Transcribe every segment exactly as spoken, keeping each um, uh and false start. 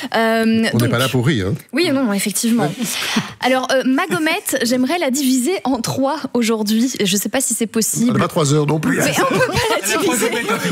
Euh, On n'est pas là pour rire. Hein. Oui, non, effectivement. Alors, euh, ma gommette, j'aimerais la diviser en trois aujourd'hui. Je ne sais pas si c'est possible. On n'a pas trois heures non plus. Mais on ne peut pas la diviser.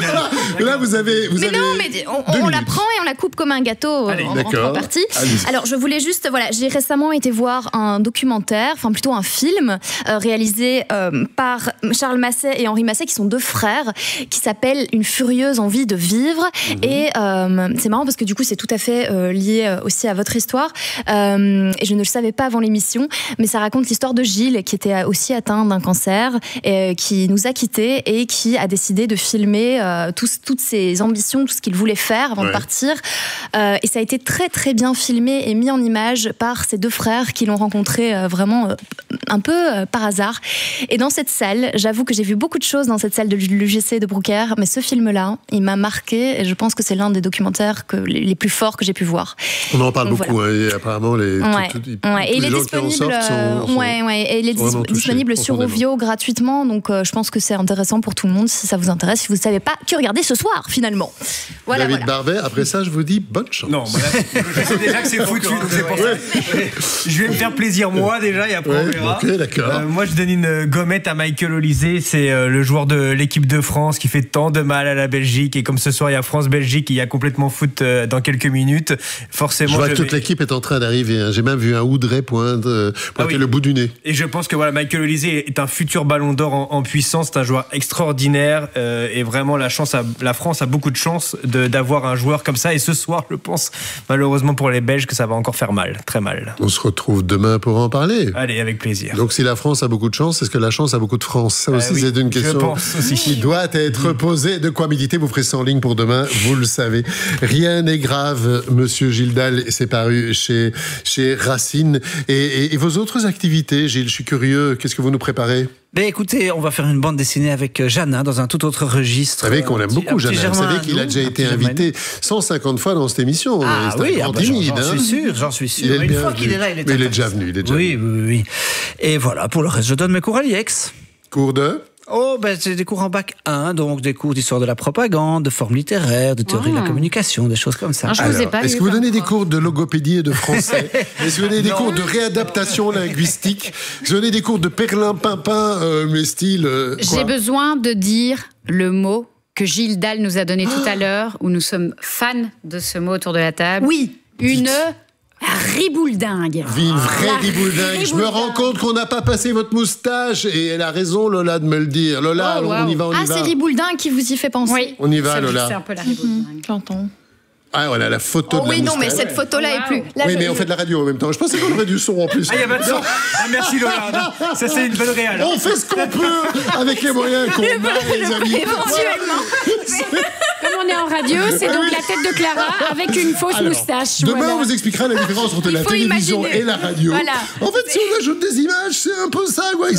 Là, vous avez... Vous mais avez non, mais on, on la prend et on la coupe comme un gâteau. Allez, en, en trois parties. Allez-y. Alors, je voulais juste... Voilà, j'ai récemment été voir un documentaire, enfin plutôt un film, euh, réalisé euh, par Charles Massey et Henri Massey, qui sont deux frères, qui s'appelle Une furieuse envie de vivre. Mmh. Et euh, c'est marrant parce que du coup, c'est tout à fait euh, lié euh, aussi à votre histoire. Euh, et je ne le savais pas avant l'émission, mais ça raconte l'histoire de Gilles, qui était aussi atteint d'un cancer, et, euh, qui nous a quittés et qui a décidé de filmer euh, tous, toutes ses ambitions, tout ce qu'il voulait faire avant ouais. de partir. Euh, et ça a été très très bien filmé et mis en image par ces deux frères qui l'ont rencontré euh, vraiment euh, un peu euh, par hasard. Et dans cette salle, j'avoue que j'ai vu beaucoup de choses dans cette salle de l'U G C de Brooker, mais ce film-là, il m'a marqué et je pense que c'est l'un des documentaires que, les, les plus forts que j'ai pu voir. On en parle Donc, beaucoup, voilà. hein, et apparemment les, ouais. tout, tout, ouais. tous et les il gens est disponible, qui en sortent sont, sont, ouais, ouais. Et il est dis- disponible sur Ovio gratuitement, donc euh, je pense que c'est intéressant pour tout le monde si ça vous intéresse, si vous ne savez pas que regarder ce soir finalement. Voilà, David voilà. Barbet, après ça je vous dis bonne chance. Non, bah là, je sais déjà que c'est foutu, donc c'est pour ça. Je vais me faire plaisir moi déjà et après ouais, on verra. Ok, d'accord. Euh, moi je donne une gommette à Michael Olysée, c'est euh, le joueur de l'équipe de France qui fait tant de mal à la Belgique, et comme ce soir il y a France-Belgique, il y a complètement foot euh, dans quelques minutes, forcément. Je vois je que toute vais... l'équipe est en train d'arriver, hein. J'ai même vu un Oudrey pointe, euh, pointer ah oui. le bout du nez. Et je pense que voilà, Michael Olysée est un futur ballon d'or en, en puissance, c'est un joueur extraordinaire euh, et vraiment la, chance a, la France a beaucoup de chance de, d'avoir un joueur comme ça, et ce soir je pense malheureusement pour les Belges que ça va encore faire mal, très mal. On se retrouve demain pour en parler. Allez, avec plaisir. Donc si la France a beaucoup de chance, est-ce que la chance a beaucoup de France? Ça aussi euh, oui, c'est une question qui doit être posée. De quoi méditer, vous ferez ça en ligne pour demain, vous le savez. Rien n'est grave, monsieur Gilles Dalle, c'est paru chez, chez Racine. Et, et, et vos autres activités, Gilles, je suis curieux, qu'est-ce que vous nous préparez? Ben écoutez, on va faire une bande dessinée avec Jeannin dans un tout autre registre. Vous savez qu'on l'aime beaucoup, Jeannin. Vous savez qu'il a déjà été invité cent cinquante fois dans cette émission. Ah c'est oui, un ah grand bah, timide. J'en, j'en hein. suis sûr, j'en suis sûr. Il est une bien fois venu. qu'il est là, il est Mais il est déjà venu. Il est déjà oui, venu. oui, oui. Et voilà, pour le reste, je donne mes cours à l'I E X. Cours de Oh, ben c'est des cours en bac un, donc des cours d'histoire de la propagande, de forme littéraire, de théorie oh. de la communication, des choses comme ça. Ah, je Alors, vous ai pas est-ce que vous donnez des cours de logopédie et de français? Est-ce que vous donnez des non. cours de réadaptation linguistique? Est-ce que vous donnez des cours de perlimpinpin, euh, mais style euh, J'ai besoin de dire le mot que Gilles Dalle nous a donné tout à l'heure, où nous sommes fans de ce mot autour de la table. Oui. Une... ribouledingue. Une vraie ah, ribouledingue. Je me rends compte qu'on n'a pas passé votre moustache et elle a raison, Lola, de me le dire. Lola, oh, wow. on y va, on ah, y va. Ah, c'est ribouledingue qui vous y fait penser. Oui. On y va, ça, Lola. C'est un peu la ribouledingue. Mmh, j'entends. Ah, voilà, la photo oh, de la oui, moustache. non, mais cette photo-là oh, wow. est plus... Là, oui, je... mais on fait de la radio en même temps. Je pensais qu'on aurait du son en plus. Ah, il y a pas de son. Ah, merci, Lola. Non, ça, c'est une bonne réale. On fait ce qu'on peut avec les moyens qu'on a, les amis. Éventuellement. Comme on est en radio, c'est donc la tête de Clara avec une fausse Alors, moustache. Demain, voilà. on vous expliquera la différence entre la télévision imaginer. et la radio. Voilà. En fait, si on ajoute des images, c'est un peu ça, quoi.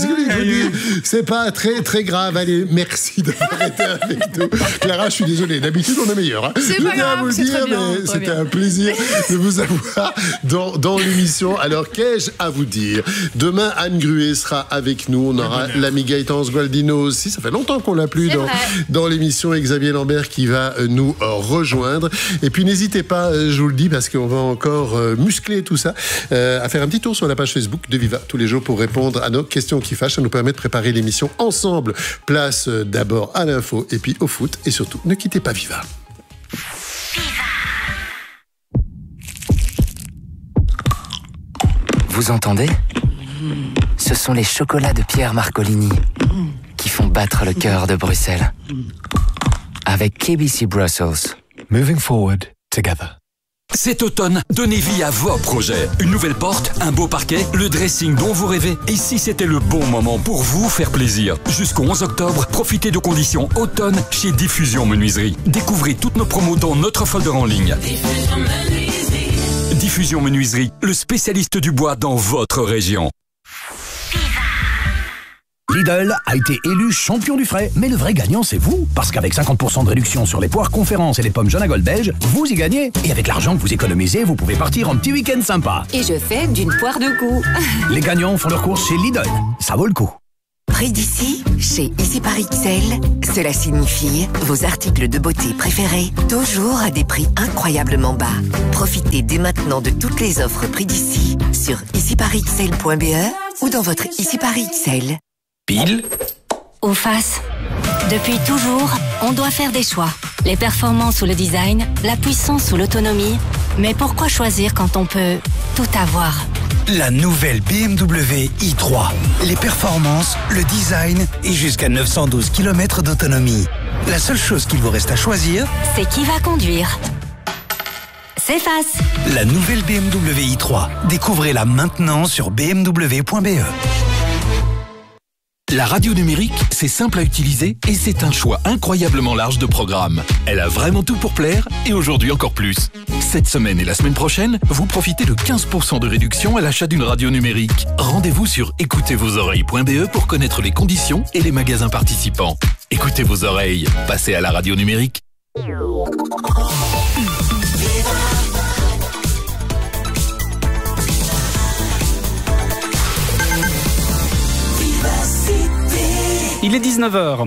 C'est pas très, très grave. Allez, merci d'avoir été avec nous. Clara, je suis désolé. D'habitude, on est meilleur. Hein. C'est je pas grave, à vous le c'est dire, très bien, mais très c'était bien. un plaisir de vous avoir dans, dans l'émission. Alors, qu'ai-je à vous dire? Demain, Anne Gruet sera avec nous. On aura l'ami Gaëtan Sgualdino aussi. Ça fait longtemps qu'on l'a plus dans, dans l'émission. Et Xavier Lambert qui va nous rejoindre. Et puis n'hésitez pas, je vous le dis, parce qu'on va encore muscler tout ça, euh, à faire un petit tour sur la page Facebook de Viva tous les jours pour répondre à nos questions qui fâchent. Ça nous permet de préparer l'émission ensemble. Place d'abord à l'info et puis au foot. Et surtout, ne quittez pas Viva. Vous entendez ? Ce sont les chocolats de Pierre Marcolini qui font battre le cœur de Bruxelles. Avec K B C Brussels. Moving forward together. Cet automne, donnez vie à vos projets. Une nouvelle porte, un beau parquet, le dressing dont vous rêvez. Et si c'était le bon moment pour vous faire plaisir? Jusqu'au onze octobre, profitez de conditions automne chez Diffusion Menuiserie. Découvrez toutes nos promos dans notre folder en ligne. Diffusion Menuiserie. Diffusion Menuiserie, le spécialiste du bois dans votre région. Lidl a été élu champion du frais, mais le vrai gagnant c'est vous, parce qu'avec cinquante pour cent de réduction sur les poires Conférence et les pommes Jaune à Gold belge, vous y gagnez. Et avec l'argent que vous économisez, vous pouvez partir en petit week-end sympa. Et je fais d'une poire de goût. Les gagnants font leurs courses chez Lidl, ça vaut le coup. Près d'ici, chez Easy par X L, cela signifie vos articles de beauté préférés, toujours à des prix incroyablement bas. Profitez dès maintenant de toutes les offres Près d'ici sur easy par x l point b e ou dans votre Easy par X L. Pile ou face. Depuis toujours, on doit faire des choix. Les performances ou le design, la puissance ou l'autonomie. Mais pourquoi choisir quand on peut tout avoir ? La nouvelle B M W i trois. Les performances, le design et jusqu'à neuf cent douze kilomètres d'autonomie. La seule chose qu'il vous reste à choisir, c'est qui va conduire. C'est face. La nouvelle B M W i trois. Découvrez-la maintenant sur b m w point b e. La radio numérique, c'est simple à utiliser et c'est un choix incroyablement large de programmes. Elle a vraiment tout pour plaire et aujourd'hui encore plus. Cette semaine et la semaine prochaine, vous profitez de quinze pour cent de réduction à l'achat d'une radio numérique. Rendez-vous sur écoutez vos oreilles point b e pour connaître les conditions et les magasins participants. Écoutez vos oreilles, passez à la radio numérique. Il est dix-neuf heures.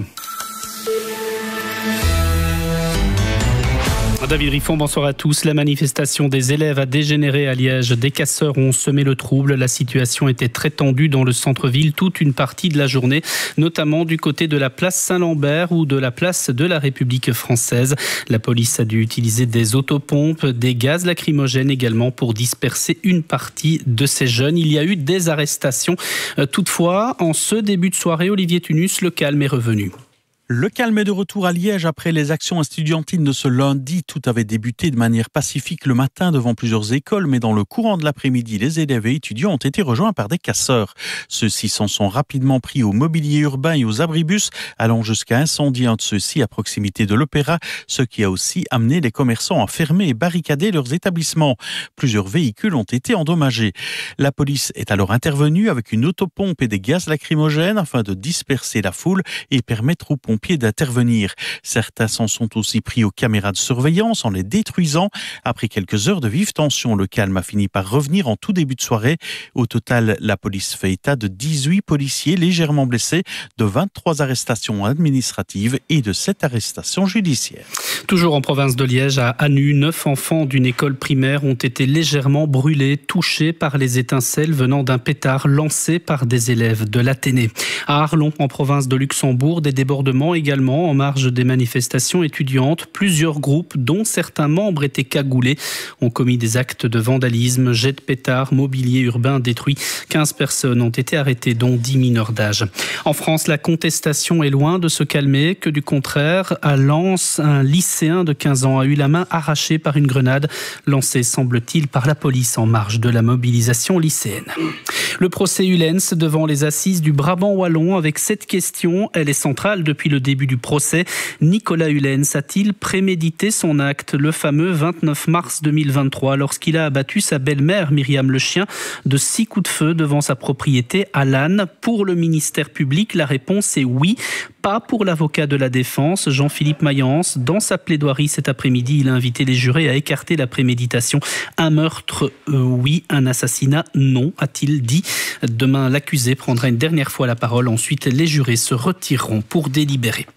David Riffon, bonsoir à tous. La manifestation des élèves a dégénéré à Liège. Des casseurs ont semé le trouble. La situation était très tendue dans le centre-ville toute une partie de la journée, notamment du côté de la place Saint-Lambert ou de la place de la République française. La police a dû utiliser des autopompes, des gaz lacrymogènes également pour disperser une partie de ces jeunes. Il y a eu des arrestations. Toutefois, en ce début de soirée, Olivier Tunus, le calme est revenu. Le calme est de retour à Liège après les actions estudiantines de ce lundi. Tout avait débuté de manière pacifique le matin devant plusieurs écoles, mais dans le courant de l'après-midi, les élèves et étudiants ont été rejoints par des casseurs. Ceux-ci s'en sont rapidement pris au mobilier urbain et aux abribus, allant jusqu'à incendier un de ceux-ci à proximité de l'Opéra, ce qui a aussi amené les commerçants à fermer et barricader leurs établissements. Plusieurs véhicules ont été endommagés. La police est alors intervenue avec une autopompe et des gaz lacrymogènes afin de disperser la foule et permettre aux pompiers d'intervenir. Certains s'en sont aussi pris aux caméras de surveillance en les détruisant. Après quelques heures de vive tension, le calme a fini par revenir en tout début de soirée. Au total, la police fait état de dix-huit policiers légèrement blessés, de vingt-trois arrestations administratives et de sept arrestations judiciaires. Toujours en province de Liège, à Anu, neuf enfants d'une école primaire ont été légèrement brûlés, touchés par les étincelles venant d'un pétard lancé par des élèves de l'Athénée. À Arlon, en province de Luxembourg, des débordements également en marge des manifestations étudiantes. Plusieurs groupes, dont certains membres étaient cagoulés, ont commis des actes de vandalisme, jets de pétards, mobilier urbain détruit. quinze personnes ont été arrêtées, dont dix mineurs d'âge. En France, la contestation est loin de se calmer, que du contraire. À Lens, un lycéen de quinze ans a eu la main arrachée par une grenade, lancée, semble-t-il, par la police en marge de la mobilisation lycéenne. Le procès Ulens devant les assises du Brabant wallon avec cette question. Elle est centrale depuis le début du procès. Nicolas Ulens a-t-il prémédité son acte le fameux vingt-neuf mars deux mille vingt-trois lorsqu'il a abattu sa belle-mère Myriam Le Chien de six coups de feu devant sa propriété à Lannes? Pour le ministère public, la réponse est oui. Pas pour l'avocat de la défense, Jean-Philippe Mayence. Dans sa plaidoirie cet après-midi, il a invité les jurés à écarter la préméditation. Un meurtre, euh, oui. Un assassinat, non, a-t-il dit. Demain, l'accusé prendra une dernière fois la parole. Ensuite, les jurés se retireront pour délibérer.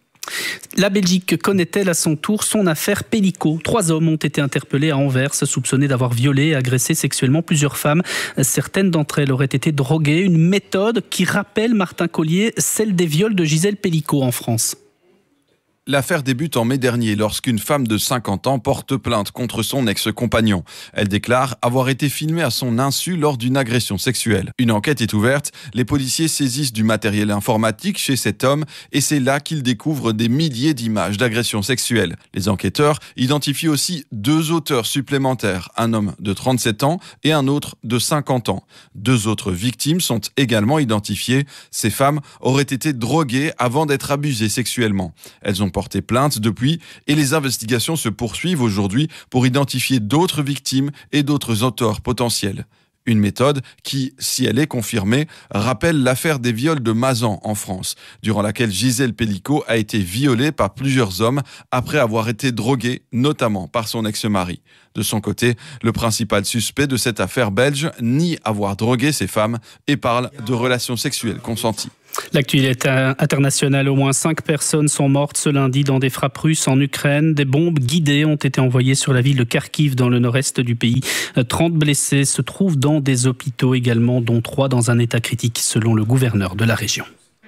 La Belgique connaît-elle à son tour son affaire Pélico? Trois hommes ont été interpellés à Anvers, soupçonnés d'avoir violé et agressé sexuellement plusieurs femmes. Certaines d'entre elles auraient été droguées. Une méthode qui rappelle, Martin Collier, celle des viols de Gisèle Pélico en France. L'affaire débute en mai dernier lorsqu'une femme de cinquante ans porte plainte contre son ex-compagnon. Elle déclare avoir été filmée à son insu lors d'une agression sexuelle. Une enquête est ouverte, les policiers saisissent du matériel informatique chez cet homme et c'est là qu'ils découvrent des milliers d'images d'agressions sexuelles. Les enquêteurs identifient aussi deux auteurs supplémentaires, un homme de trente-sept ans et un autre de cinquante ans. Deux autres victimes sont également identifiées. Ces femmes auraient été droguées avant d'être abusées sexuellement. Elles ont porté plainte depuis et les investigations se poursuivent aujourd'hui pour identifier d'autres victimes et d'autres auteurs potentiels. Une méthode qui, si elle est confirmée, rappelle l'affaire des viols de Mazan en France, durant laquelle Gisèle Pélico a été violée par plusieurs hommes après avoir été droguée, notamment par son ex-mari. De son côté, le principal suspect de cette affaire belge nie avoir drogué ces femmes et parle de relations sexuelles consenties. L'actualité internationale, au moins cinq personnes sont mortes ce lundi dans des frappes russes en Ukraine. Des bombes guidées ont été envoyées sur la ville de Kharkiv dans le nord-est du pays. trente blessés se trouvent dans des hôpitaux également, dont trois dans un état critique selon le gouverneur de la région.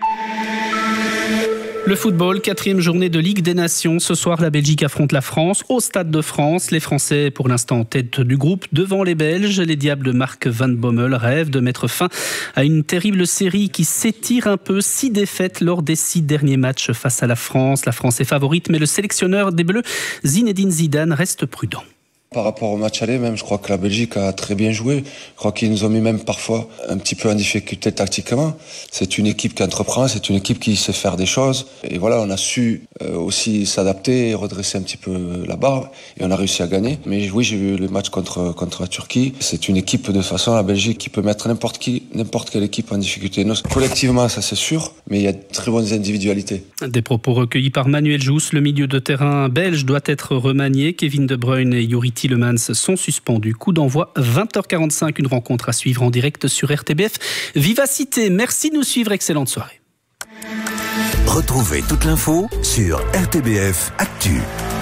Le football, quatrième journée de Ligue des Nations. Ce soir, la Belgique affronte la France au Stade de France. Les Français, pour l'instant, en tête du groupe devant les Belges. Les Diables de Marc Van Bommel rêvent de mettre fin à une terrible série qui s'étire un peu. Six défaites lors des six derniers matchs face à la France. La France est favorite, mais le sélectionneur des Bleus, Zinedine Zidane, reste prudent. Par rapport au match aller, même, je crois que la Belgique a très bien joué. Je crois qu'ils nous ont mis même parfois un petit peu en difficulté tactiquement. C'est une équipe qui entreprend, c'est une équipe qui sait faire des choses. Et voilà, on a su euh, aussi s'adapter et redresser un petit peu la barre. Et on a réussi à gagner. Mais oui, j'ai vu le match contre, contre la Turquie. C'est une équipe, de façon, la Belgique, qui peut mettre n'importe qui, n'importe quelle équipe en difficulté. Nous, collectivement, ça c'est sûr, mais il y a de très bonnes individualités. Des propos recueillis par Manuel Jousse. Le milieu de terrain belge doit être remanié. Kevin De Bruyne et Youri Tielemans sont suspendus. Coup d'envoi vingt heures quarante-cinq, une rencontre à suivre en direct sur R T B F. Vivacité, merci de nous suivre, excellente soirée. Retrouvez toute l'info sur R T B F Actu.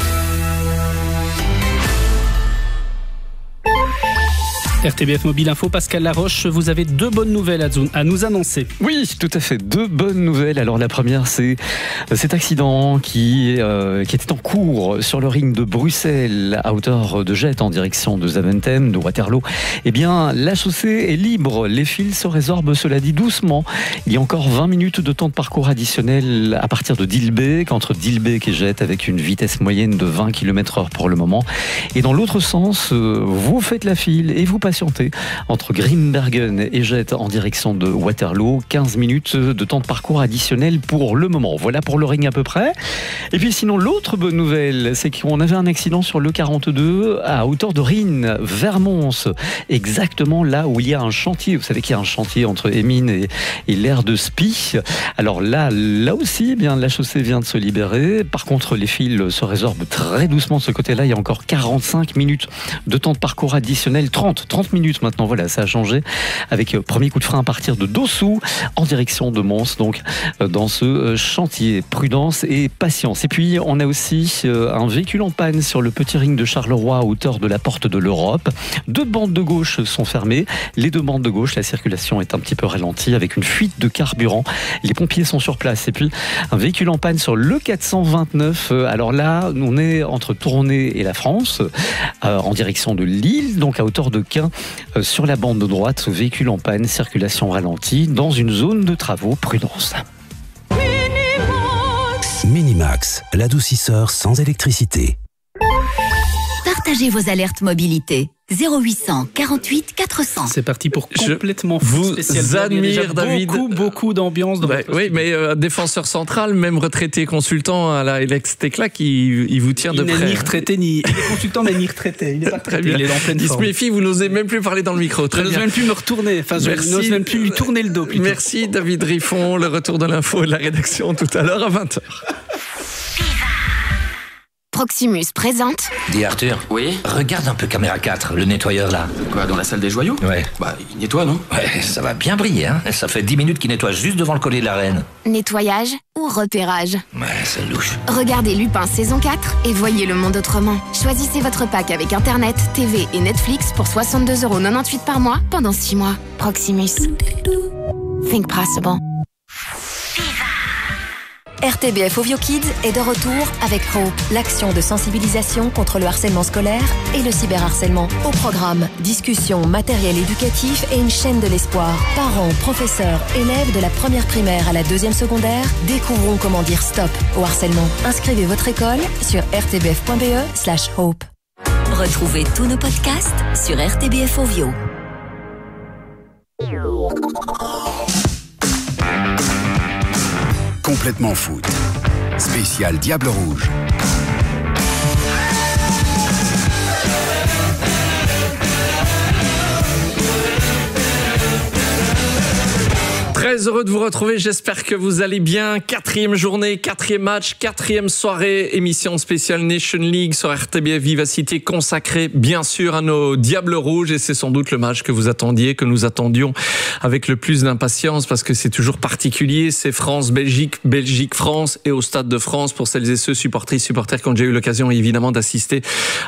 R T B F Mobile Info, Pascal Laroche, vous avez deux bonnes nouvelles à nous annoncer. Oui, tout à fait, deux bonnes nouvelles. Alors la première, c'est cet accident qui, euh, qui était en cours sur le ring de Bruxelles à hauteur de Jette en direction de Zaventem, de Waterloo. Eh bien, la chaussée est libre, les fils se résorbent, cela dit, doucement. Il y a encore vingt minutes de temps de parcours additionnel à partir de Dilbeek, entre Dilbeek et Jette, avec une vitesse moyenne de vingt kilomètres heure pour le moment. Et dans l'autre sens, vous faites la file et vous passez entre Grimbergen et Jette en direction de Waterloo. quinze minutes de temps de parcours additionnel pour le moment. Voilà pour le ring à peu près. Et puis sinon, l'autre bonne nouvelle, c'est qu'on avait un accident sur l'E quarante-deux à hauteur de Rhine, vers Mons, exactement là où il y a un chantier. Vous savez qu'il y a un chantier entre Emine et, et l'aire de Spie. Alors là, là aussi, eh bien, la chaussée vient de se libérer. Par contre, les fils se résorbent très doucement de ce côté-là. Il y a encore quarante-cinq minutes de temps de parcours additionnel. trente, trente minutes maintenant, voilà, ça a changé avec euh, premier coup de frein à partir de Dossou en direction de Mons, donc euh, dans ce euh, chantier. Prudence et patience. Et puis on a aussi euh, un véhicule en panne sur le petit ring de Charleroi à hauteur de la porte de l'Europe. Deux bandes de gauche sont fermées. Les deux bandes de gauche, la circulation est un petit peu ralentie avec une fuite de carburant. Les pompiers sont sur place. Et puis un véhicule en panne sur le quatre cent vingt-neuf. Euh, alors là, on est entre Tournai et la France, euh, en direction de Lille, donc à hauteur de Caen. Sur la bande de droite, véhicule en panne, circulation ralentie, dans une zone de travaux, prudence. Minimax, l'adoucisseur sans électricité. Partagez vos alertes mobilité. zéro huit cent quarante-huit quatre cents. C'est parti pour complètement fou. Vous admire, David. Beaucoup, beaucoup d'ambiance dans bah, votre Oui, mais euh, défenseur central, même retraité consultant à la Elex Tecla, qui il vous tient il de près. Il n'est ni retraité, ni il est consultant, mais ni retraité. Il n'est pas retraité, il est en pleine il forme. Il se méfie, vous n'osez même plus parler dans le micro. Très je n'ose même plus me retourner. Enfin, je n'ose même plus lui tourner le dos. Plutôt. Merci, David Riffon. Le retour de l'info et de la rédaction tout à l'heure à vingt heures. Proximus présente. Dis Arthur. Oui. Regarde un peu caméra quatre, le nettoyeur là. Quoi, dans la salle des joyaux? Ouais. Bah, il nettoie, non? Ouais, ça va bien briller, hein. Ça fait dix minutes qu'il nettoie juste devant le collier de la reine. Nettoyage ou repérage? Ouais, c'est louche. Regardez Lupin saison quatre et voyez le monde autrement. Choisissez votre pack avec Internet, T V et Netflix pour soixante-deux euros quatre-vingt-dix-huit par mois pendant six mois. Proximus. Think possible. R T B F Ovio Kids est de retour avec Hope, l'action de sensibilisation contre le harcèlement scolaire et le cyberharcèlement. Au programme, discussion, matériel éducatif et une chaîne de l'espoir. Parents, professeurs, élèves de la première primaire à la deuxième secondaire, découvrons comment dire stop au harcèlement. Inscrivez votre école sur r t b f point b e slash hope. Retrouvez tous nos podcasts sur R T B F Ovio. Complètement foot. Spécial Diable Rouge. treize Très heureux de vous retrouver, j'espère que vous allez bien. Quatrième journée, quatrième match, quatrième soirée, émission spéciale Nation League sur R T B F Vivacité, consacrée bien sûr à nos Diables Rouges, et c'est sans doute le match que vous attendiez, que nous attendions avec le plus d'impatience, parce que c'est toujours particulier, c'est France-Belgique, Belgique-France, et au Stade de France, pour celles et ceux supportrices, supporters qui ont déjà eu l'occasion évidemment d'assister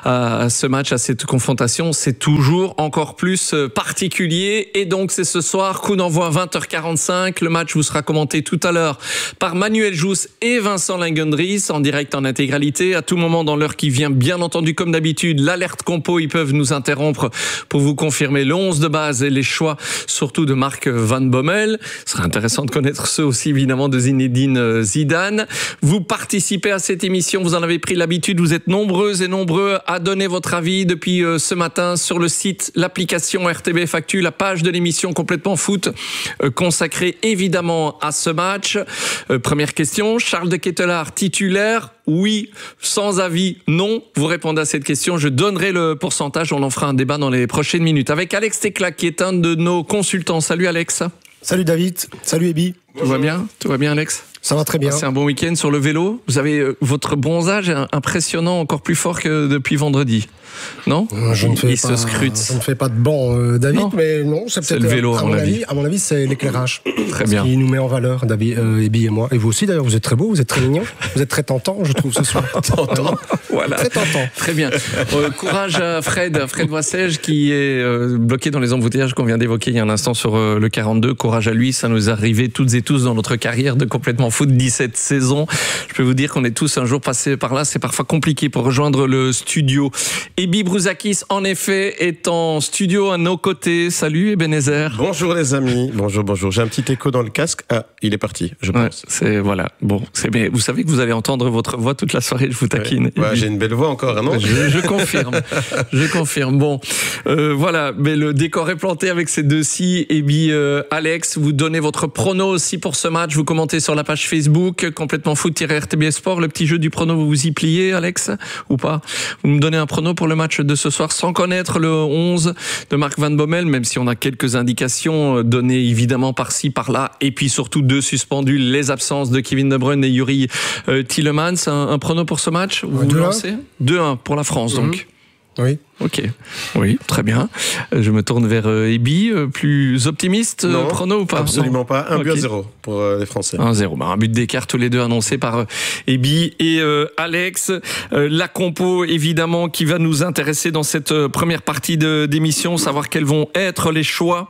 à ce match, à cette confrontation, c'est toujours encore plus particulier, et donc c'est ce soir, coup d'envoi vingt heures quarante-cinq. Le match vous sera commenté tout à l'heure par Manuel Jousse et Vincent Lingendries en direct en intégralité. À tout moment dans l'heure qui vient, bien entendu, comme d'habitude, l'alerte compo, ils peuvent nous interrompre pour vous confirmer le onze de base et les choix, surtout de Marc Van Bommel. Ce sera intéressant de connaître ceux aussi, évidemment, de Zinedine Zidane. Vous participez à cette émission, vous en avez pris l'habitude, vous êtes nombreuses et nombreux à donner votre avis depuis ce matin sur le site, l'application R T B F Actu, la page de l'émission Complètement Foot, euh, consacrée évidemment à ce match. Euh, première question, Charles de Ketelaar, titulaire, oui, sans avis, non. Vous répondez à cette question, je donnerai le pourcentage, on en fera un débat dans les prochaines minutes. Avec Alex Tecla, qui est un de nos consultants. Salut Alex. Salut David, salut Ebi. Tout va bien? Tout va bien Alex? Ça va très bien. C'est un bon week-end sur le vélo. Vous avez euh, votre bronzage est impressionnant, encore plus fort que depuis vendredi. Non? Je ne fais Il pas, se scrute. Je ne fais pas de banc, euh, David, non. mais non, c'est peut-être le vélo, à, mon avis, à mon avis, c'est l'éclairage. Très bien. Ce qui nous met en valeur, David, euh, Ebi et moi. Et vous aussi, d'ailleurs, vous êtes très beau, vous êtes très mignon, vous êtes très tentant, je trouve, ce soir. Tentant. Voilà. Très tentant. Très bien. Euh, courage à Fred, Fred Voissège, qui est euh, bloqué dans les embouteillages qu'on vient d'évoquer il y a un instant sur euh, le quarante-deux. Courage à lui, ça nous est arrivé toutes et tous dans notre carrière de Complètement Foot, dix-sept saisons. Je peux vous dire qu'on est tous un jour passés par là. C'est parfois compliqué pour rejoindre le studio. Ebi Brouzakis, en effet, est en studio à nos côtés. Salut Ebenezer. Bonjour les amis. Bonjour, bonjour. J'ai un petit écho dans le casque. Ah, il est parti, je pense. Ouais, c'est, voilà. Bon, c'est bien. Vous savez que vous allez entendre votre voix toute la soirée, je vous taquine. Ouais, ouais, j'ai une belle voix encore, hein, non? je, je confirme. je confirme. Bon, euh, voilà. Mais le décor est planté avec ces deux-ci. Ebi, euh, Alex, vous donnez votre prono aussi pour ce match. Vous commentez sur la page Facebook, Complètement Foot-R T B Sport. Le petit jeu du prono, vous vous y pliez, Alex, ou pas? Vous me donnez un prono pour le match de ce soir sans connaître le onze de Marc Van Bommel, même si on a quelques indications données évidemment par-ci, par-là, et puis surtout deux suspendus, les absences de Kevin De Bruyne et Yuri euh, Tielemans. Un, un prono pour ce match, vous vous lancez? deux un pour la France, donc. Mm-hmm. Oui. Ok. Oui, très bien. Je me tourne vers euh, Ebi, euh, plus optimiste, non, euh, prono ou pas? Absolument non. pas. Un but okay. à zéro pour euh, les Français. un zéro. Bah, un but d'écart, tous les deux annoncés par euh, Ebi et euh, Alex. Euh, la compo, évidemment, qui va nous intéresser dans cette euh, première partie de, d'émission, savoir quels vont être les choix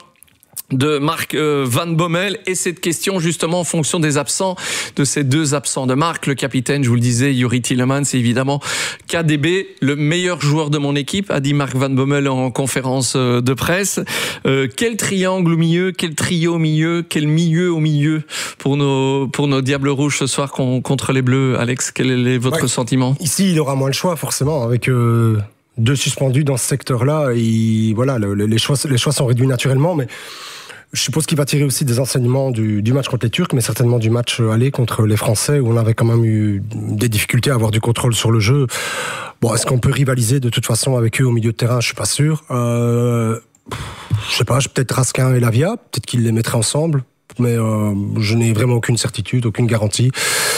de Marc euh, Van Bommel, et cette question justement en fonction des absents, de ces deux absents de Marc, le capitaine, je vous le disais, Yuri Tielemans, c'est évidemment K D B, le meilleur joueur de mon équipe, a dit Marc Van Bommel en conférence euh, de presse. Euh, quel triangle au milieu, quel trio au milieu, quel milieu au milieu pour nos, pour nos Diables Rouges ce soir contre les Bleus? Alex, quel est votre ouais. sentiment? Ici, il aura moins le choix forcément, avec... Euh... deux suspendus dans ce secteur-là, et voilà, le, les, choix, les choix sont réduits naturellement, mais je suppose qu'il va tirer aussi des enseignements du, du match contre les Turcs, mais certainement du match aller contre les Français, où on avait quand même eu des difficultés à avoir du contrôle sur le jeu. Bon, est-ce qu'on peut rivaliser de toute façon avec eux au milieu de terrain? Je suis pas sûr. Euh, je sais pas, peut-être Raskin et Lavia, peut-être qu'ils les mettraient ensemble, mais euh, je n'ai vraiment aucune certitude, aucune garantie.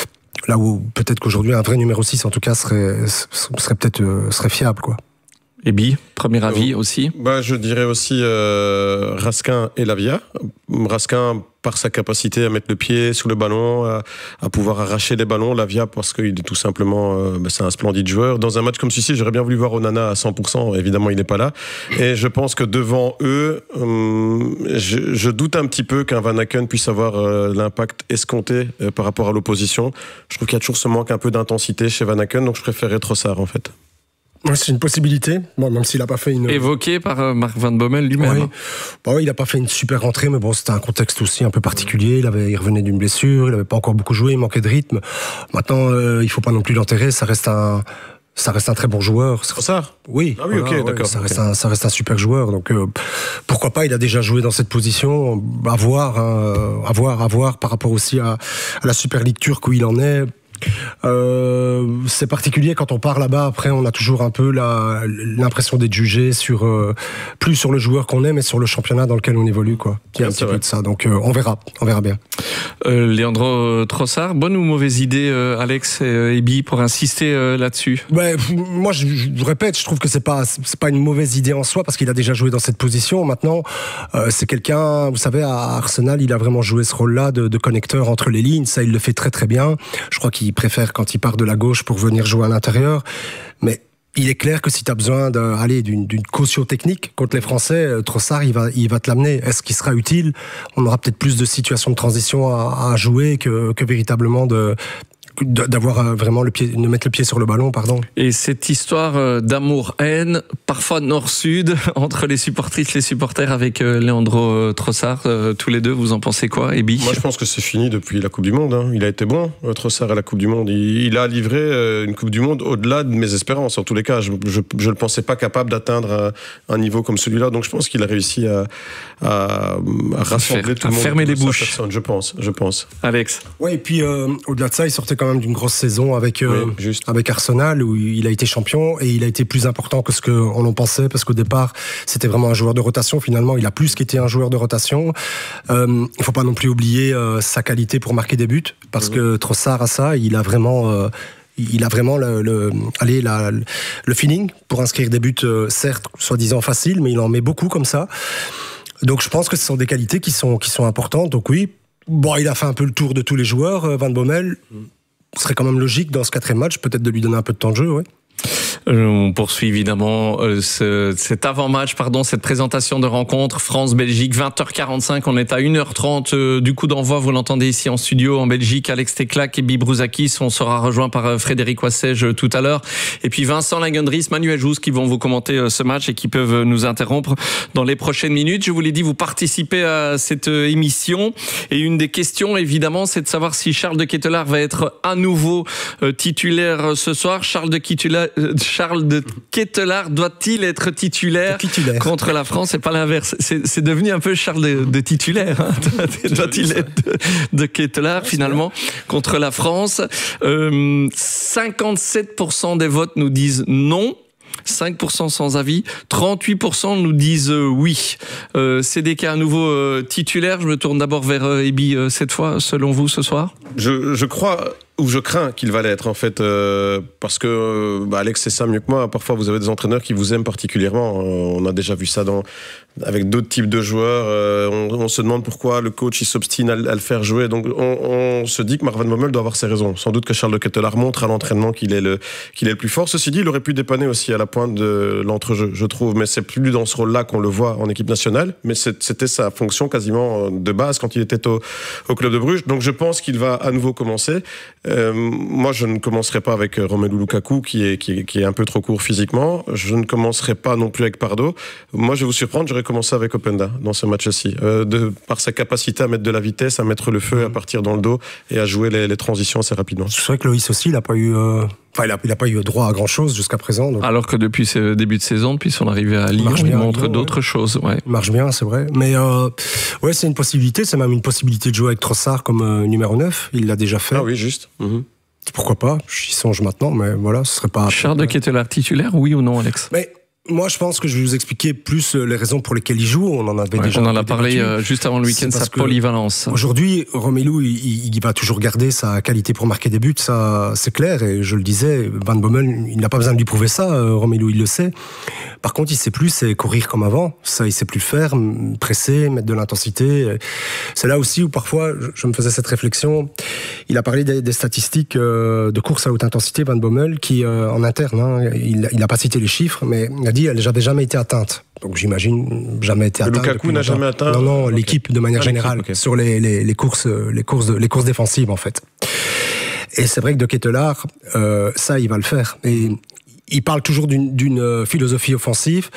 Là où peut-être qu'aujourd'hui un vrai numéro six en tout cas serait, serait peut-être euh, serait fiable, quoi. Ebi, premier avis aussi? Bah, je dirais aussi euh, Raskin et Lavia. Raskin par sa capacité à mettre le pied sur le ballon, à, à pouvoir arracher les ballons. Lavia parce qu'il est tout simplement, euh, bah, c'est un splendide joueur. Dans un match comme celui-ci, j'aurais bien voulu voir Onana à cent pour cent. Évidemment, il n'est pas là. Et je pense que devant eux, euh, je, je doute un petit peu qu'un Van Aken puisse avoir euh, l'impact escompté euh, par rapport à l'opposition. Je trouve qu'il y a toujours ce manque un peu d'intensité chez Van Aken, donc je préférerais Trossard en fait. Ouais, c'est une possibilité, bon, même s'il n'a pas fait une... Évoqué par euh, Marc Van Bommel lui-même. Oui. Bah oui, il n'a pas fait une super rentrée, mais bon, c'était un contexte aussi un peu particulier. Il, avait, il revenait d'une blessure, il n'avait pas encore beaucoup joué, il manquait de rythme. Maintenant, euh, il ne faut pas non plus l'enterrer, ça reste un... Ça reste un très bon joueur. C'est ça? Oui. Ah oui, voilà, ok, d'accord. Ça reste, okay. un, ça reste un super joueur. Donc, euh, pourquoi pas, il a déjà joué dans cette position. À voir, hein, à voir, à voir par rapport aussi à, à la Super League turque où il en est. euh, C'est particulier quand on part là-bas. Après, on a toujours un peu la, l'impression d'être jugé sur euh, plus sur le joueur qu'on est, mais sur le championnat dans lequel on évolue, quoi. Il y a un petit peu de ça. Donc, euh, on verra, on verra bien. Euh, Leandro Trossard, bonne ou mauvaise idée, euh, Alex et Ebi, pour insister euh, là-dessus? Ouais, moi, je, je répète, je trouve que c'est pas c'est pas une mauvaise idée en soi parce qu'il a déjà joué dans cette position. Maintenant, euh, c'est quelqu'un, vous savez, à Arsenal, il a vraiment joué ce rôle-là de, de connecteur entre les lignes. Ça, il le fait très très bien. Je crois qu'il préfère quand il part de la gauche pour venir jouer à l'intérieur. Mais il est clair que si tu as besoin de, allez, d'une, d'une caution technique contre les Français, Trossard, il va, il va te l'amener. Est-ce qu'il sera utile? On aura peut-être plus de situations de transition à, à jouer que, que véritablement de... d'avoir vraiment le pied, de mettre le pied sur le ballon, pardon. Et cette histoire d'amour-haine, parfois nord-sud, entre les supportrices, les supporters avec Leandro Trossard, tous les deux, vous en pensez quoi, Ebi? Moi, je pense que c'est fini depuis la Coupe du Monde. Hein. Il a été bon, Trossard, à la Coupe du Monde. Il, il a livré une Coupe du Monde au-delà de mes espérances. En tous les cas, je ne le pensais pas capable d'atteindre un, un niveau comme celui-là. Donc, je pense qu'il a réussi à, à, à rassembler Faire, tout le monde. À fermer les bouches. Personne, je pense, je pense. Alex? Oui, et puis, euh, au-delà de ça, il sortait quand même d'une grosse saison avec euh, oui, avec Arsenal où il a été champion et il a été plus important que ce qu'on en pensait parce qu'au départ c'était vraiment un joueur de rotation. Finalement il a plus qu'été un joueur de rotation. Euh, il faut pas non plus oublier euh, sa qualité pour marquer des buts parce oui. que Trossard a ça, il a vraiment euh, il a vraiment le, le, allez, la, le feeling pour inscrire des buts, euh, certes soi-disant faciles, mais il en met beaucoup comme ça. Donc je pense que ce sont des qualités qui sont qui sont importantes. Donc oui, bon, il a fait un peu le tour de tous les joueurs, euh, Van Bommel. Ce serait quand même logique dans ce quatrième match, peut-être de lui donner un peu de temps de jeu, ouais. On poursuit évidemment euh, ce, cet avant-match, pardon, cette présentation de rencontre France-Belgique, vingt heures quarante-cinq, on est à une heure trente euh, du coup d'envoi, vous l'entendez ici en studio en Belgique, Alex Teclac et Ebi Brouzakis, on sera rejoint par euh, Frédéric Wassège euh, tout à l'heure, et puis Vincent Lingendries, Manuel Jousse qui vont vous commenter euh, ce match et qui peuvent euh, nous interrompre dans les prochaines minutes. Je vous l'ai dit, vous participez à cette euh, émission, et une des questions évidemment, c'est de savoir si Charles de Ketelaere va être à nouveau euh, titulaire euh, ce soir. Charles de Ketelaere euh, Charles de Ketelaere doit-il être titulaire, titulaire contre la France? C'est pas l'inverse. C'est, c'est devenu un peu Charles de, de titulaire. Hein. Doit-il être de, de Ketelaere finalement contre la France? euh, cinquante-sept pour cent des votes nous disent non. cinq pour cent sans avis, trente-huit pour cent nous disent euh, oui. Euh, C D K à nouveau euh, titulaire. Je me tourne d'abord vers euh, Ebi euh, cette fois, selon vous ce soir? Je, je crois... ou je crains qu'il va l'être en fait, euh, parce que bah, Alex sait ça mieux que moi, parfois vous avez des entraîneurs qui vous aiment particulièrement, euh, on a déjà vu ça dans, avec d'autres types de joueurs, euh, on, on se demande pourquoi le coach il s'obstine à, à le faire jouer, donc on, on se dit que Marc Van Bommel doit avoir ses raisons, sans doute que Charles de Ketelaere montre à l'entraînement qu'il est, le, qu'il est le plus fort. Ceci dit, il aurait pu dépanner aussi à la pointe de l'entrejeu, je trouve, mais c'est plus dans ce rôle-là qu'on le voit en équipe nationale, mais c'est, c'était sa fonction quasiment de base quand il était au, au club de Bruges, donc je pense qu'il va à nouveau commencer. Euh, moi, je ne commencerai pas avec Romelu Lukaku, qui est, qui, est, qui est un peu trop court physiquement. Je ne commencerai pas non plus avec Pardo. Moi, je vais vous surprendre, j'aurais commencé avec Openda dans ce match-ci. Euh, de, par sa capacité à mettre de la vitesse, à mettre le feu, à partir dans le dos et à jouer les, les transitions assez rapidement. C'est vrai que Loïs aussi, il n'a pas eu... Euh... Enfin, il n'a il a pas eu droit à grand-chose jusqu'à présent. Donc... Alors que depuis ce début de saison, depuis son arrivée à Lyon, il, il montre Lyon, d'autres ouais. choses. Ouais. Il marche bien, c'est vrai. Mais euh, ouais, c'est une possibilité. C'est même une possibilité de jouer avec Trossard comme euh, numéro neuf. Il l'a déjà fait. Ah oui, juste. Mm-hmm. Pourquoi pas? J'y songe maintenant, mais voilà, ce serait pas... Charles de Ketelaere titulaire, oui ou non, Alex? Mais... Moi, je pense que je vais vous expliquer plus les raisons pour lesquelles il joue. On en avait ouais, déjà. On en a parlé euh, juste avant le week-end, sa polyvalence. Aujourd'hui, Romelu, il, il va toujours garder sa qualité pour marquer des buts, ça, c'est clair. Et je le disais, Van Bommel, il n'a pas besoin de lui prouver ça. Romelu, il le sait. Par contre, il sait plus, c'est courir comme avant. Ça, il sait plus le faire, presser, mettre de l'intensité. C'est là aussi où parfois, je me faisais cette réflexion. Il a parlé des, des statistiques de course à haute intensité, Van Bommel, qui en interne, hein, il n'a pas cité les chiffres, mais il a dit elle n'avait jamais été atteinte. Donc j'imagine jamais été atteinte. Lukaku n'a jamais atteint. Non, non, okay. L'équipe de manière ah, générale okay. sur les, les, les courses, les courses, les courses défensives en fait. Et c'est vrai que de Ketelaere, euh, ça, il va le faire. Et il parle toujours d'une, d'une philosophie offensive.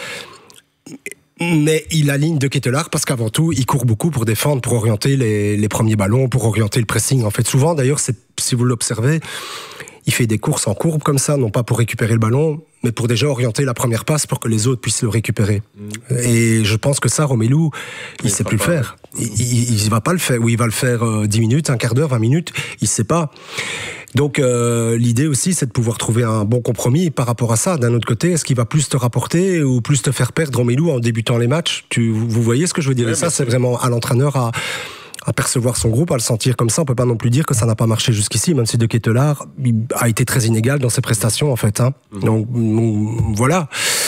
Mais il aligne de Ketelaere parce qu'avant tout, il court beaucoup pour défendre, pour orienter les, les premiers ballons, pour orienter le pressing. En fait, souvent, d'ailleurs, c'est, si vous l'observez, il fait des courses en courbe comme ça, non pas pour récupérer le ballon, mais pour déjà orienter la première passe pour que les autres puissent le récupérer. Mmh. Et je pense que ça, Romelu, il, il sait plus le faire. Il, il, il va pas le faire. Oui, il va le faire euh, dix minutes, un quart d'heure, vingt minutes, il sait pas. Donc euh, l'idée aussi, c'est de pouvoir trouver un bon compromis par rapport à ça. D'un autre côté, est-ce qu'il va plus te rapporter ou plus te faire perdre, Romelu, en débutant les matchs? Tu, Vous voyez ce que je veux dire? ouais, Et ça, c'est vraiment à l'entraîneur à... à percevoir son groupe, à le sentir comme ça. On peut pas non plus dire que ça n'a pas marché jusqu'ici, même si De Ketelaere a été très inégal dans ses prestations, en fait. Hein. Mmh. Donc, donc, voilà.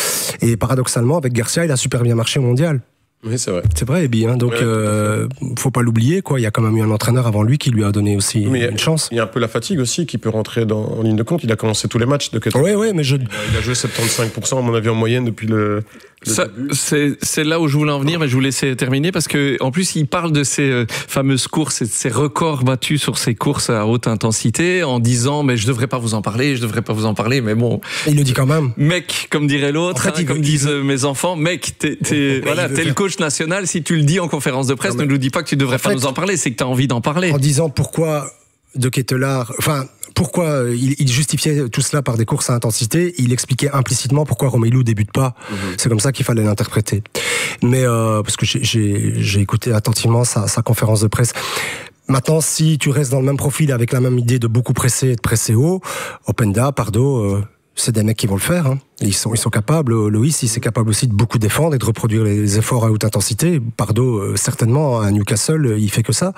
Et paradoxalement, avec Garcia, il a super bien marché au mondial. Oui, c'est vrai. C'est vrai, Ebi. Hein. Donc, ouais, euh, faut pas l'oublier, quoi. Il y a quand même eu un entraîneur avant lui qui lui a donné aussi mais une chance. Il y a un peu la fatigue aussi qui peut rentrer dans, en ligne de compte. Il a commencé tous les matchs de Ketelaere. Oui, oui, mais je... Il a, il a joué soixante-quinze pour cent, à mon avis, en moyenne depuis le... Ça, c'est, c'est là où je voulais en venir, mais je vous laisser terminer parce que en plus il parle de ces euh, fameuses courses et de ces records battus sur ces courses à haute intensité en disant mais je devrais pas vous en parler, je devrais pas vous en parler, mais bon. Il le dit quand même. Mec, comme dirait l'autre, en fait, hein, comme veut, disent veut... mes enfants, mec, t'es, t'es, voilà, t'es le coach national. Si tu le dis en conférence de presse, non, mais... ne nous dis pas que tu devrais en pas fait, nous en parler, c'est que t'as envie d'en parler. En disant pourquoi De Ketelaere, enfin. Pourquoi il, il justifiait tout cela par des courses à intensité, il expliquait implicitement pourquoi Romelu débute pas. Mmh. C'est comme ça qu'il fallait l'interpréter. Mais euh, parce que j'ai, j'ai, j'ai écouté attentivement sa, sa conférence de presse. Maintenant, si tu restes dans le même profil avec la même idée de beaucoup presser et de presser haut, Openda, Pardo, euh, c'est des mecs qui vont le faire. Hein. Ils sont, ils sont capables. Loïs, il est capable aussi de beaucoup défendre et de reproduire les efforts à haute intensité. Pardo, euh, certainement, à Newcastle, il fait que ça.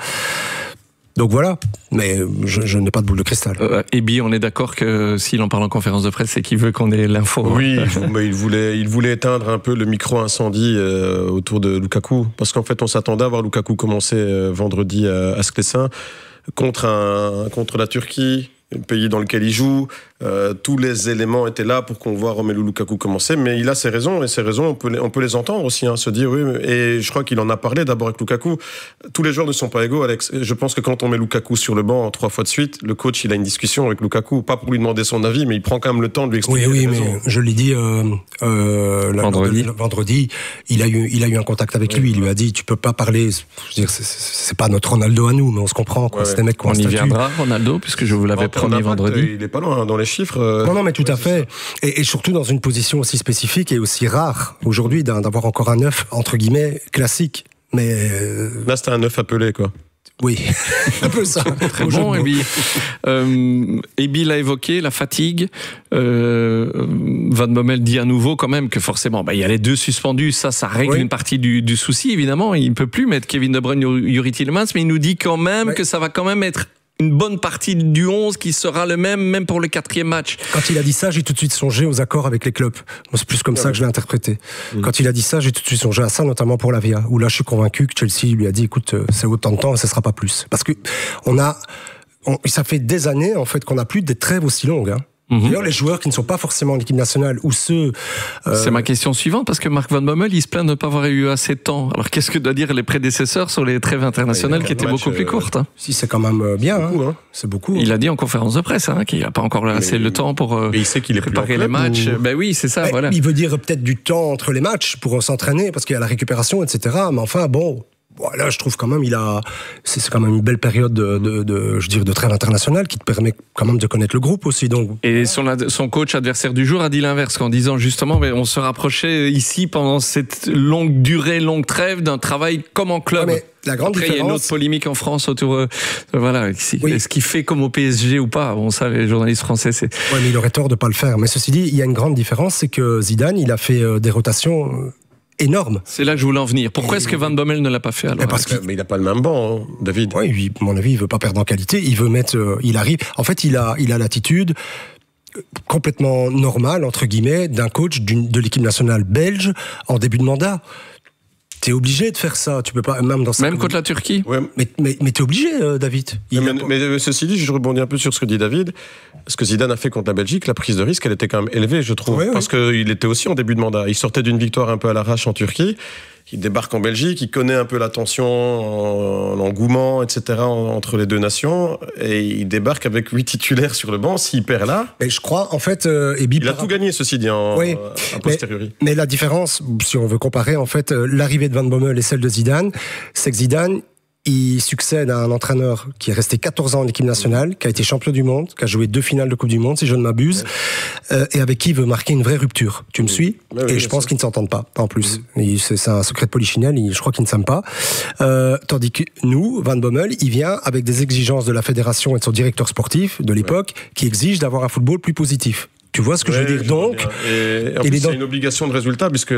Donc voilà, mais je, je n'ai pas de boule de cristal. Euh, Ebi, on est d'accord que s'il en parle en conférence de presse, c'est qu'il veut qu'on ait l'info. Oui, mais il voulait, il voulait éteindre un peu le micro-incendie euh, autour de Lukaku. Parce qu'en fait, on s'attendait à voir Lukaku commencer euh, vendredi à, à Sclessin contre, un, contre la Turquie, le pays dans lequel il joue. Euh, tous les éléments étaient là pour qu'on voit Romelu Lukaku commencer, mais il a ses raisons, et ses raisons, on peut les, on peut les entendre aussi, hein, se dire, oui, et je crois qu'il en a parlé d'abord avec Lukaku. Tous les joueurs ne sont pas égaux, Alex. Je pense que quand on met Lukaku sur le banc trois fois de suite, le coach, il a une discussion avec Lukaku, pas pour lui demander son avis, mais il prend quand même le temps de lui expliquer. Oui, oui, les mais raisons. je l'ai dit, euh, euh, vendredi. La, vendredi, il a eu, il a eu un contact avec oui, lui, il lui a dit, tu peux pas parler, je veux dire, c'est, c'est pas notre Ronaldo à nous, mais on se comprend, quoi. Ouais, c'est des mecs qui ont on un y statut. Viendra, Ronaldo, puisque je vous l'avais promis vendredi. Il est pas loin, hein, dans les chiffres. Euh... Non, non, mais tout à fait. Et, et surtout dans une position aussi spécifique et aussi rare aujourd'hui d'avoir encore un neuf, entre guillemets, classique. Mais euh... là, c'était un neuf appelé, quoi. Oui, un peu ça. Très bon, Ebi. Euh, Ebi l'a évoqué, la fatigue. Euh, Van Bommel dit à nouveau quand même que forcément, bah, il y a les deux suspendus, ça, ça règle oui. une partie du, du souci, évidemment. Il ne peut plus mettre Kevin De Bruyne, Youri Tielemans, mais il nous dit quand même oui. que ça va quand même être une bonne partie du onze qui sera le même, même pour le quatrième match. Quand il a dit ça, j'ai tout de suite songé aux accords avec les clubs. Moi, c'est plus comme ouais. ça que je l'ai interprété. Mmh. Quand il a dit ça, j'ai tout de suite songé à ça, notamment pour la Via, où là, je suis convaincu que Chelsea lui a dit, écoute, c'est autant de temps et ce sera pas plus. Parce que on a, on, ça fait des années, en fait, qu'on n'a plus des trêves aussi longues, hein. Mmh. D'ailleurs, les joueurs qui ne sont pas forcément en équipe nationale ou ceux... Euh... C'est ma question suivante, parce que Mark Van Bommel, il se plaint de ne pas avoir eu assez de temps. Alors, qu'est-ce que doivent dire les prédécesseurs sur les trêves internationales ouais, qui étaient beaucoup euh... plus courtes, hein. Si, c'est quand même bien, hein. Beaucoup, hein. C'est beaucoup. Il a dit en conférence de presse hein, qu'il n'a pas encore assez mais... le temps pour euh, mais il sait qu'il est préparer les matchs. Ou... Ben oui, c'est ça, ben, voilà. Il veut dire peut-être du temps entre les matchs pour s'entraîner, parce qu'il y a la récupération, et cetera. Mais enfin, bon... Là, je trouve quand même, il a, c'est, c'est quand même une belle période de, de, de, je dirais, de trêve internationale qui te permet quand même de connaître le groupe aussi. Donc. Et son, son coach adversaire du jour a dit l'inverse, en disant justement, mais on se rapprochait ici pendant cette longue durée, longue trêve d'un travail comme en club. Ouais, la grande Après, différence... il y a une autre polémique en France autour, euh, voilà, ici, oui. Est-ce qu'il fait comme au P S G ou pas? Bon, ça, les journalistes français, c'est. Ouais, mais il aurait tort de pas le faire. Mais ceci dit, il y a une grande différence, c'est que Zidane, il a fait euh, des rotations. Euh, énorme. C'est là que je voulais en venir. Pourquoi et est-ce que Van Bommel ne l'a pas fait alors? Mais parce qu'il mais il n'a pas le même banc, hein, David. Oui, lui, à mon avis, il veut pas perdre en qualité. Il veut mettre, euh, il arrive. En fait, il a, il a l'attitude complètement normale entre guillemets d'un coach d'une, de l'équipe nationale belge en début de mandat. T'es obligé de faire ça. Tu peux pas même dans même contre la Turquie. Ouais. Mais mais mais t'es obligé, euh, David. Mais, mais, mais, mais ceci dit, je rebondis un peu sur ce que dit David. Ce que Zidane a fait contre la Belgique, la prise de risque, elle était quand même élevée, je trouve, ouais, parce ouais. qu'il était aussi en début de mandat. Il sortait d'une victoire un peu à l'arrache en Turquie. Il débarque en Belgique, il connaît un peu la tension, l'engouement, et cetera entre les deux nations, et il débarque avec huit titulaires sur le banc. S'il perd là, mais je crois en fait, euh, Ebi il a par... tout gagné, ceci dit, en, oui. a posteriori. Mais, mais la différence, si on veut comparer, en fait, euh, l'arrivée de Van Bommel et celle de Zidane, c'est que Zidane, il succède à un entraîneur qui est resté quatorze ans en équipe nationale, qui a été champion du monde, qui a joué deux finales de Coupe du Monde, si je ne m'abuse, ouais. euh, et avec qui il veut marquer une vraie rupture. Tu me suis ? Ouais, oui, Et je pense ça. qu'ils ne s'entendent pas, en plus. Mmh. C'est, c'est un secret de polichinelle, je crois qu'ils ne s'aiment pas. Euh, tandis que nous, Van Bommel, il vient avec des exigences de la fédération et de son directeur sportif de l'époque, ouais. qui exigent d'avoir un football plus positif. Tu vois ce que ouais, je veux dire donc Et en plus, c'est dans... une obligation de résultat, puisque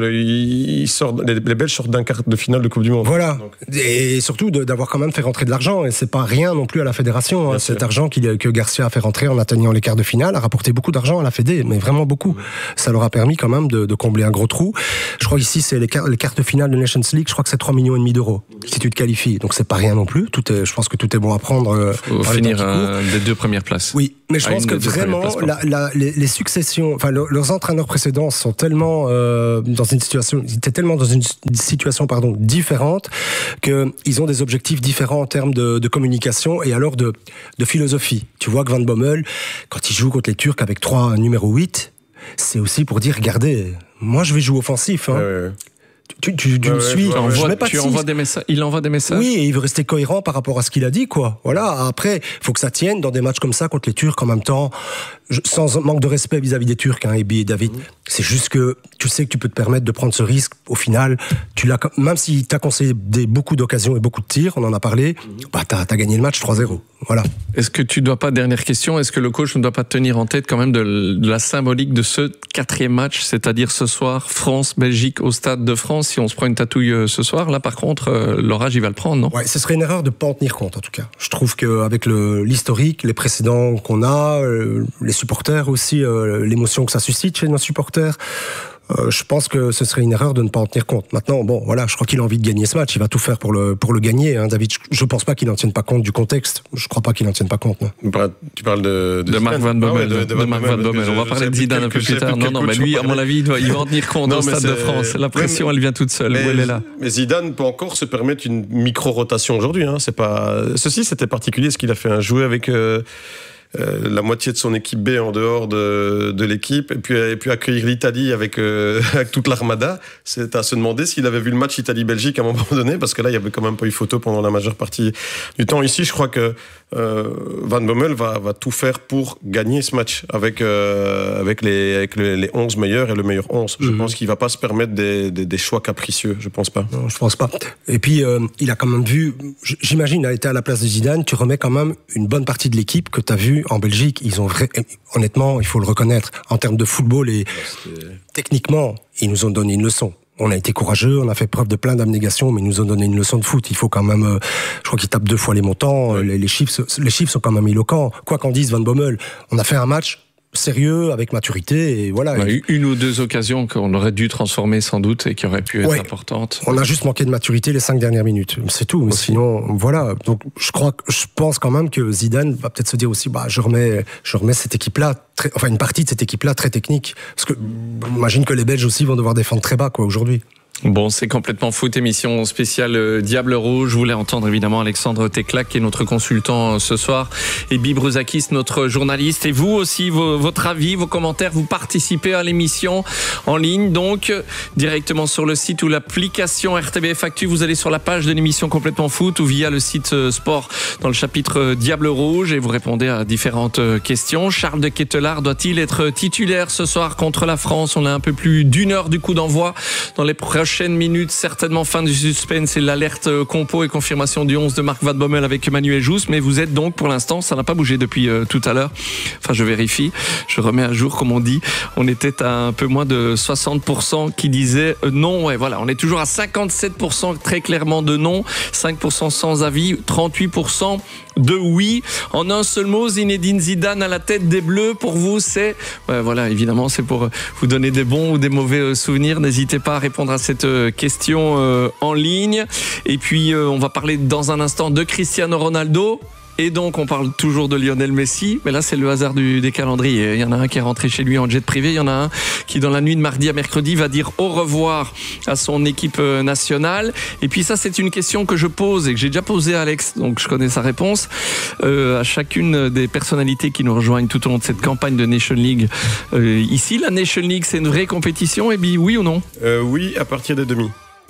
il sort, les, les Belges sortent d'un quart de finale de Coupe du Monde. Voilà. Donc. Et surtout de, d'avoir quand même fait rentrer de l'argent. Et c'est pas rien non plus à la fédération. Hein. Cet argent qu'il, que Garcia a fait rentrer en atteignant les quarts de finale a rapporté beaucoup d'argent à la Fédé, mais vraiment beaucoup. Mmh. Ça leur a permis quand même de, de combler un gros trou. Je crois ici, c'est les, quart, les quarts de finale de Nations League, je crois que c'est trois millions et demi d'euros mmh. si tu te qualifies. Donc c'est pas rien non plus. Tout est, je pense que tout est bon à prendre. Euh, Faut finir euh, des deux premières places. Oui, mais je pense que vraiment la, la, les, les successions, enfin le, leurs entraîneurs précédents sont tellement euh, dans une situation, ils étaient tellement dans une situation pardon différente que ils ont des objectifs différents en termes de, de communication et alors de, de philosophie. Tu vois que Van Bommel, quand il joue contre les Turcs avec trois numéro huit, c'est aussi pour dire regardez, moi je vais jouer offensif. Hein. Ouais, ouais. Tu, tu, tu ouais, me suis. Tu, envoies, tu envoies des messages. Il envoie des messages. Oui, et il veut rester cohérent par rapport à ce qu'il a dit, quoi. Voilà. Après, faut que ça tienne dans des matchs comme ça contre les Turcs en même temps, je, sans manque de respect vis-à-vis des Turcs, hein, Ebi et David. Mmh. C'est juste que tu sais que tu peux te permettre de prendre ce risque. Au final, tu l'as, même s'il t'a concédé beaucoup d'occasions et beaucoup de tirs, on en a parlé, mmh. bah t'as, t'as gagné le match trois zéro. Voilà. Est-ce que tu dois pas, dernière question, est-ce que le coach ne doit pas tenir en tête quand même de, de la symbolique de ce quatrième match, c'est-à-dire ce soir, France-Belgique au Stade de France, si on se prend une tatouille ce soir, là par contre, euh, l'orage il va le prendre, non ? Ouais, ce serait une erreur de pas en tenir compte en tout cas. Je trouve qu'avec le, l'historique, les précédents qu'on a, euh, les supporters aussi, euh, l'émotion que ça suscite chez nos supporters, Euh, je pense que ce serait une erreur de ne pas en tenir compte. Maintenant, bon, voilà, je crois qu'il a envie de gagner ce match. Il va tout faire pour le pour le gagner. Hein, David, je ne pense pas qu'il n'en tienne pas compte du contexte. Je crois pas qu'il n'en tienne pas compte. Non. Tu parles de de, de Marc Van Bommel. Ah ouais, de, de, de Marc Van Bommel. On va parler de Zidane un peu plus tard. Non, non, mais lui, à mon avis, il, doit, il va en tenir compte non, au Stade de France. La pression, ouais, mais, elle vient toute seule. Mais, où elle est là. Mais Zidane peut encore se permettre une micro-rotation aujourd'hui. Hein. C'est pas. Ceci, c'était particulier, ce qu'il a fait un jouer avec. Euh... Euh, la moitié de son équipe B en dehors de, de l'équipe et puis, et puis accueillir l'Italie avec, euh, avec toute l'armada, c'est à se demander s'il avait vu le match Italie-Belgique à un moment donné, parce que là il n'y avait quand même pas eu photo pendant la majeure partie du temps. Ici je crois que euh, Van Bommel va, va tout faire pour gagner ce match avec, euh, avec, les, avec les, les onze meilleurs et le meilleur onze. Je mmh. pense qu'il ne va pas se permettre des, des, des choix capricieux, je pense pas. Non, je pense pas. Et puis euh, il a quand même vu, j'imagine, il a été à la place de Zidane, tu remets quand même une bonne partie de l'équipe que tu as vu en Belgique. Ils ont vrai, honnêtement, il faut le reconnaître, en termes de football et C'était... techniquement, ils nous ont donné une leçon. On a été courageux, on a fait preuve de plein d'abnégation, mais ils nous ont donné une leçon de foot. Il faut quand même, euh, je crois qu'ils tapent deux fois les montants, oui. les, les chiffres, les chiffres sont quand même éloquents. Quoi qu'en dise Van Bommel, on a fait un match sérieux, avec maturité, et voilà. On a eu une ou deux occasions qu'on aurait dû transformer sans doute et qui auraient pu être ouais. importantes. On a juste manqué de maturité les cinq dernières minutes, c'est tout. Mais sinon, voilà. Donc, je crois, je pense quand même que Zidane va peut-être se dire aussi, bah, je remets, je remets cette équipe-là, très, enfin une partie de cette équipe-là très technique, parce que j'imagine que les Belges aussi vont devoir défendre très bas, quoi, aujourd'hui. Bon, c'est complètement foot, émission spéciale euh, Diable Rouge. Je voulais entendre évidemment Alexandre Teclac, qui est notre consultant euh, ce soir, et Bi Bruzakis, notre journaliste. Et vous aussi, vos, votre avis, vos commentaires, vous participez à l'émission en ligne, donc directement sur le site ou l'application R T B F Actu. Vous allez sur la page de l'émission Complètement Foot ou via le site euh, Sport dans le chapitre euh, Diable Rouge et vous répondez à différentes euh, questions. Charles de Kettelard doit-il être titulaire ce soir contre la France ? On a un peu plus d'une heure du coup d'envoi dans les prochaines minutes, certainement fin du suspense et l'alerte compo et confirmation du onze de Marc Van Bommel avec Emmanuel Jousse, mais vous êtes donc pour l'instant, ça n'a pas bougé depuis euh, tout à l'heure, enfin je vérifie, je remets à jour comme on dit, on était à un peu moins de soixante pour cent qui disaient euh, non, ouais voilà, on est toujours à cinquante-sept pour cent très clairement de non, cinq pour cent sans avis, trente-huit pour cent de oui. En un seul mot, Zinedine Zidane à la tête des Bleus, pour vous c'est, ouais, voilà, évidemment c'est pour vous donner des bons ou des mauvais souvenirs, n'hésitez pas à répondre à cette question euh, en ligne. Et puis euh, on va parler dans un instant de Cristiano Ronaldo. Et donc, on parle toujours de Lionel Messi, mais là, c'est le hasard du, des calendriers. Il y en a un qui est rentré chez lui en jet privé. Il y en a un qui, dans la nuit de mardi à mercredi, va dire au revoir à son équipe nationale. Et puis ça, c'est une question que je pose et que j'ai déjà posée à Alex, donc je connais sa réponse, euh, à chacune des personnalités qui nous rejoignent tout au long de cette campagne de Nation League. Euh, ici, la Nation League, c'est une vraie compétition, et bien oui ou non ? euh, Oui, à partir des demi.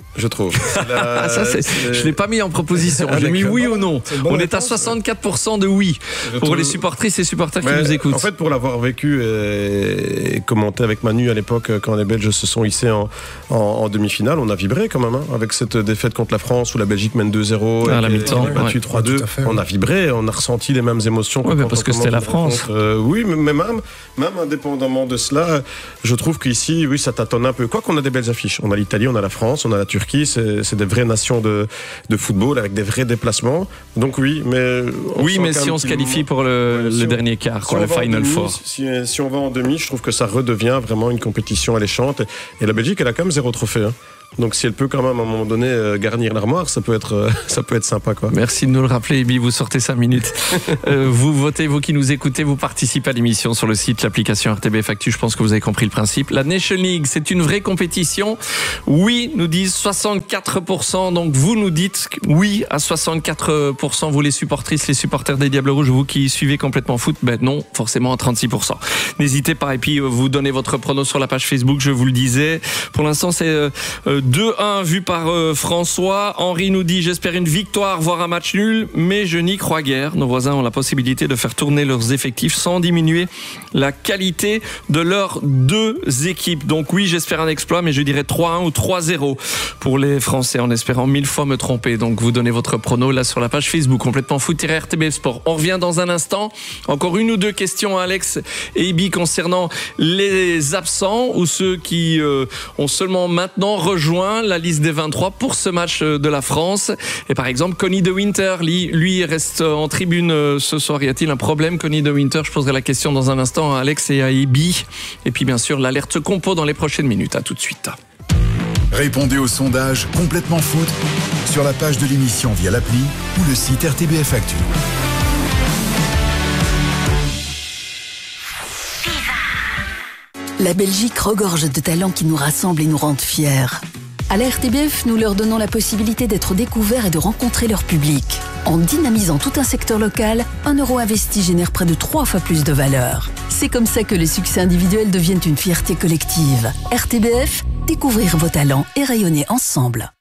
Je trouve. La... ça, c'est... Je ne l'ai pas mis en proposition. Ah, j'ai mis oui ou non. On réponse, est à soixante-quatre pour cent de oui pour trouve... les supportrices et supporters Mais qui nous écoutent. En fait, pour l'avoir vécu et, et commenté avec Manu à l'époque, quand les Belges se sont hissés en, en, en demi-finale, on a vibré quand même hein, avec cette défaite contre la France où la Belgique mène deux zéro à la mi-temps, battu ouais. trois deux. Fait, on a vibré, on a ressenti les mêmes émotions. Ouais, parce que c'était la France. Euh, oui, mais même, même indépendamment de cela, je trouve qu'ici, oui, ça tâtonne un peu. Quoi qu'on a des belles affiches. On a l'Italie, on a la France, on a la Turquie. C'est, c'est des vraies nations de, de football avec des vrais déplacements. Donc oui, mais oui, mais si on se qualifie pour le, ouais, si le on, dernier quart, si quoi, le Final demi, Four. Si, si on va en demi, je trouve que ça redevient vraiment une compétition alléchante. Et la Belgique, elle a quand même zéro trophée. Hein. Donc si elle peut quand même à un moment donné euh, garnir l'armoire, ça peut être euh, ça peut être sympa quoi. Merci de nous le rappeler, Ebi, vous sortez cinq minutes. euh, vous votez, vous qui nous écoutez, vous participez à l'émission sur le site, l'application R T B F Actu, je pense que vous avez compris le principe. La Nation League, c'est une vraie compétition. Oui, nous disent soixante-quatre pour cent, donc vous nous dites oui à soixante-quatre pour cent, vous les supportrices, les supporters des Diables Rouges, vous qui suivez complètement foot, ben non, forcément à trente-six pour cent. N'hésitez pas, et puis vous donnez votre prono sur la page Facebook, je vous le disais. Pour l'instant, c'est euh, deux un vu par euh, François. Henri nous dit: j'espère une victoire, voire un match nul, mais je n'y crois guère. Nos voisins ont la possibilité de faire tourner leurs effectifs sans diminuer la qualité de leurs deux équipes. Donc oui, j'espère un exploit, mais je dirais trois un ou trois zéro pour les Français, en espérant mille fois me tromper. Donc vous donnez votre prono là sur la page Facebook, complètement foot-R T B F Sport. On revient dans un instant. Encore une ou deux questions à Alex et Ibi concernant les absents ou ceux qui euh, ont seulement maintenant rejoint la liste des vingt-trois pour ce match de la France. Et par exemple, Connie de Winter, lui, lui reste en tribune ce soir. Y a-t-il un problème, Connie de Winter? Je poserai la question dans un instant à Alex et à Ibi. Et puis bien sûr, l'alerte compo dans les prochaines minutes. À tout de suite. Répondez au sondage complètement foot sur la page de l'émission via l'appli ou le site R T B F Actu. La Belgique regorge de talents qui nous rassemblent et nous rendent fiers. À la R T B F, nous leur donnons la possibilité d'être découverts et de rencontrer leur public. En dynamisant tout un secteur local, un euro investi génère près de trois fois plus de valeur. C'est comme ça que les succès individuels deviennent une fierté collective. R T B F, découvrir vos talents et rayonner ensemble.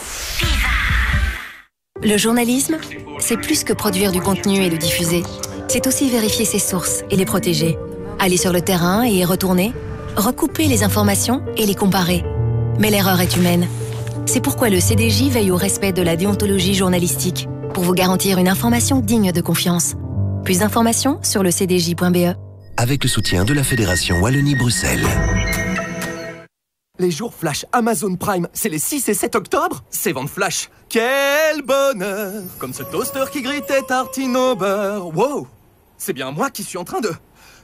Le journalisme, c'est plus que produire du contenu et le diffuser. C'est aussi vérifier ses sources et les protéger. Aller sur le terrain et y retourner, recouper les informations et les comparer. Mais l'erreur est humaine. C'est pourquoi le C D J veille au respect de la déontologie journalistique, pour vous garantir une information digne de confiance. Plus d'informations sur le c d j point b e. Avec le soutien de la Fédération Wallonie-Bruxelles. Les jours flash Amazon Prime, c'est les six et sept octobre, c'est vente flash. Quel bonheur! Comme ce toaster qui grille tes tartines au beurre. Wow! C'est bien moi qui suis en train de...